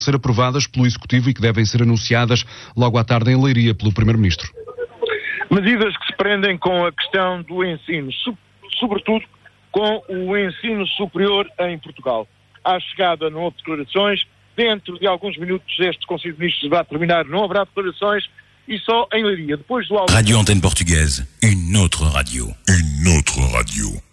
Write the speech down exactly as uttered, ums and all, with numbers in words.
ser aprovadas pelo Executivo e que devem ser anunciadas logo à tarde em Leiria pelo Primeiro-Ministro. Medidas que se prendem com a questão do ensino, sobretudo com o ensino superior em Portugal. À chegada não houve declarações, dentro de alguns minutos este Conselho de Ministros vai terminar, não haverá declarações e só em Leiria. Depois do almoço... Radio Antenne Portugaise, une autre radio. Une autre radio.